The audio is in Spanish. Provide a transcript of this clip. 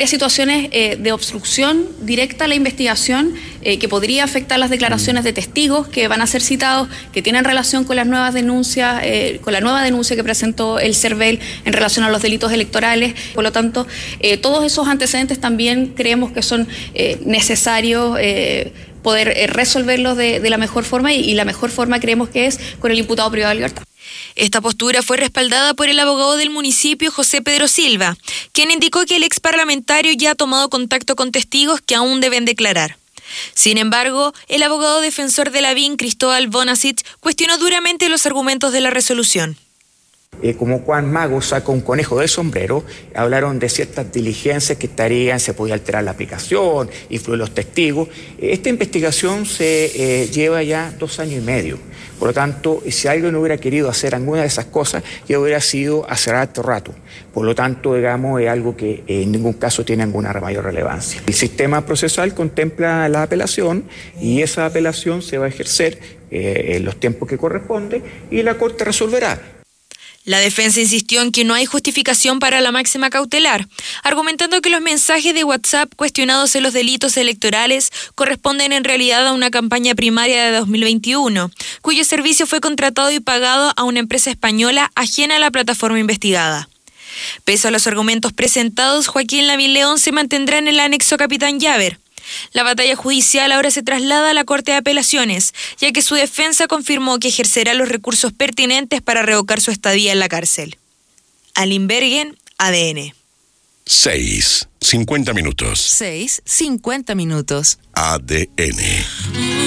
varias situaciones de obstrucción directa a la investigación que podría afectar las declaraciones de testigos que van a ser citados, que tienen relación con las nuevas denuncias, con la nueva denuncia que presentó el CERVEL en relación a los delitos electorales. Por lo tanto, todos esos antecedentes también creemos que son necesarios poder resolverlos de la mejor forma y la mejor forma creemos que es con el imputado privado de libertad. Esta postura fue respaldada por el abogado del municipio, José Pedro Silva, quien indicó que el ex parlamentario ya ha tomado contacto con testigos que aún deben declarar. Sin embargo, el abogado defensor de Lavín, Cristóbal Bonasic, cuestionó duramente los argumentos de la resolución. Como Juan Mago saca un conejo del sombrero, hablaron de ciertas diligencias que se podía alterar la aplicación, influir los testigos. Esta investigación se lleva ya 2 años y medio. Por lo tanto, si alguien no hubiera querido hacer alguna de esas cosas, ya hubiera sido hace harto rato. Por lo tanto, digamos, es algo que en ningún caso tiene ninguna mayor relevancia. El sistema procesal contempla la apelación y esa apelación se va a ejercer en los tiempos que corresponde y la Corte resolverá. La defensa insistió en que no hay justificación para la máxima cautelar, argumentando que los mensajes de WhatsApp cuestionados en los delitos electorales corresponden en realidad a una campaña primaria de 2021, cuyo servicio fue contratado y pagado a una empresa española ajena a la plataforma investigada. Pese a los argumentos presentados, Joaquín Lavín León se mantendrá en el anexo Capitán Llaver. La batalla judicial ahora se traslada a la Corte de Apelaciones, ya que su defensa confirmó que ejercerá los recursos pertinentes para revocar su estadía en la cárcel. Aline Bergen, ADN. 6:50 minutos. 6:50 minutos. ADN.